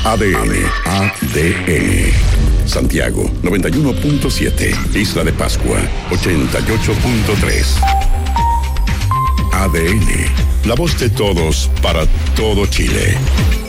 ADN. Santiago, 91.7. Isla de Pascua, 88.3. ADN, la voz de todos para todo Chile.